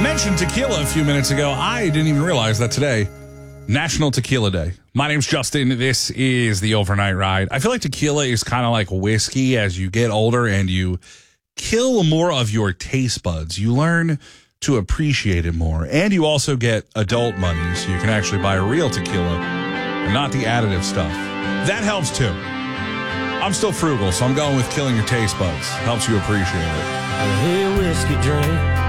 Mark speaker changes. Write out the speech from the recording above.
Speaker 1: Mentioned tequila a few minutes ago. I didn't even realize that today, National Tequila Day. My name's Justin. This is the Overnight Ride. I feel like tequila is kind of like whiskey as you get older and you kill more of your taste buds. You learn to appreciate it more. And you also get adult money, so you can actually buy real tequila and not the additive stuff. That helps too. I'm still frugal, so I'm going with killing your taste buds. Helps you appreciate it.
Speaker 2: Hey, whiskey drink.